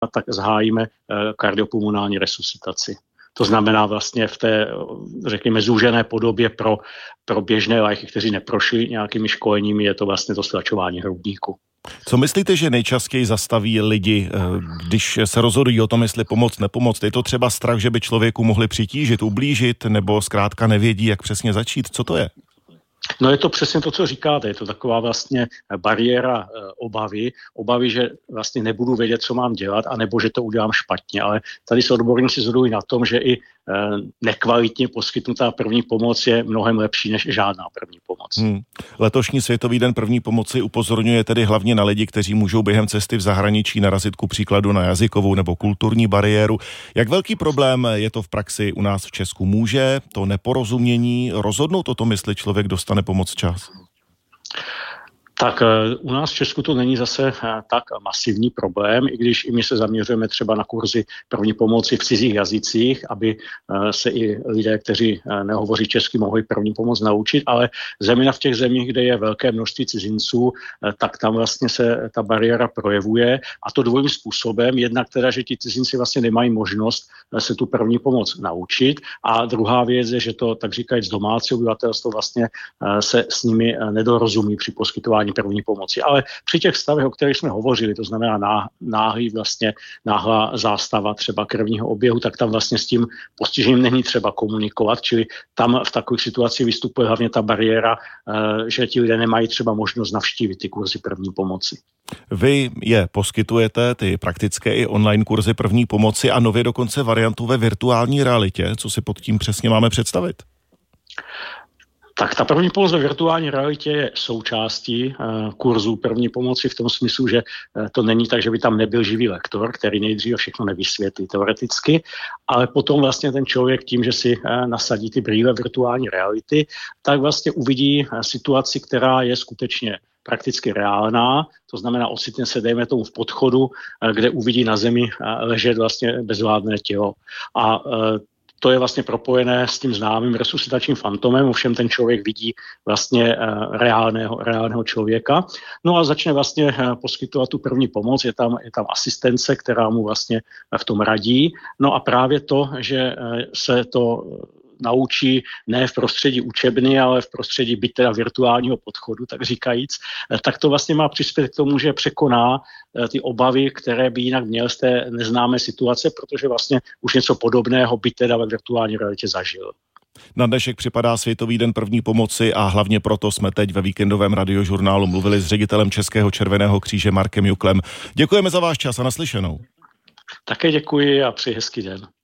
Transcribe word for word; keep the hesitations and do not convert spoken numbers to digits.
tak zahájíme kardiopulmonální resuscitaci. To znamená vlastně v té, řekněme, zúžené podobě pro, pro běžné lajky, kteří neprošli nějakými školeními, je to vlastně to stlačování hrudníku. Co myslíte, že nejčastěji zastaví lidi, když se rozhodují o tom, jestli pomoct, nepomoct? Je to třeba strach, že by člověku mohli přitížit, ublížit, nebo zkrátka nevědí, jak přesně začít? Co to je? No je to přesně to, co říkáte. Je to taková vlastně bariéra obavy. Obavy, že vlastně nebudu vědět, co mám dělat, anebo že to udělám špatně. Ale tady se odborníci shodují na tom, že i nekvalitně poskytnutá první pomoc je mnohem lepší než žádná první pomoc. Hmm. Letošní Světový den první pomoci upozorňuje tedy hlavně na lidi, kteří můžou během cesty v zahraničí narazit ku příkladu na jazykovou nebo kulturní bariéru. Jak velký problém je to v praxi u nás v Česku? Může to neporozumění rozhodnout o tom, jestli člověk dostane pomoc včas? Tak u nás v Česku to není zase tak masivní problém, i když i my se zaměřujeme třeba na kurzy první pomoci v cizích jazycích, aby se i lidé, kteří nehovoří česky, mohli první pomoc naučit, ale zejména v těch zemích, kde je velké množství cizinců, tak tam vlastně se ta bariéra projevuje a to dvojím způsobem. Jednak teda, že ti cizinci vlastně nemají možnost se tu první pomoc naučit a druhá věc je, že to tak říkajíc domácí obyvatelstvo vlastně se s nimi nedorozumí při poskytování první pomoci. Ale při těch stavech, o kterých jsme hovořili, to znamená náhlý vlastně, náhlá zástava třeba krevního oběhu, tak tam vlastně s tím postižením není třeba komunikovat, čili tam v takových situacích vystupuje hlavně ta bariéra, že ti lidé nemají třeba možnost navštívit ty kurzy první pomoci. Vy je poskytujete, ty praktické i online kurzy první pomoci a nově dokonce variantu ve virtuální realitě. Co si pod tím přesně máme představit? Tak ta první pomoc ve virtuální realitě je součástí uh, kurzů první pomoci v tom smyslu, že uh, to není tak, že by tam nebyl živý lektor, který nejdříve všechno nevysvětlí teoreticky, ale potom vlastně ten člověk tím, že si uh, nasadí ty brýle virtuální reality, tak vlastně uvidí uh, situaci, která je skutečně prakticky reálná, to znamená ocitne se, dejme tomu, v podchodu, uh, kde uvidí na zemi uh, ležet vlastně bezvládné tělo. A uh, To je vlastně propojené s tím známým resuscitačním fantomem, ovšem ten člověk vidí vlastně reálného, reálného člověka. No a začne vlastně poskytovat tu první pomoc, je tam, je tam asistence, která mu vlastně v tom radí. No a právě to, že se to naučí ne v prostředí učebny, ale v prostředí byť teda virtuálního podchodu, tak říkajíc, tak to vlastně má přispět k tomu, že překoná ty obavy, které by jinak měl z té neznámé situace, protože vlastně už něco podobného byť teda ve virtuální realitě zažil. Na dnešek připadá Světový den první pomoci a hlavně proto jsme teď ve víkendovém radiožurnálu mluvili s ředitelem Českého červeného kříže Markem Juklem. Děkujeme za váš čas a naslyšenou. Také děkuji a přeji hezký den.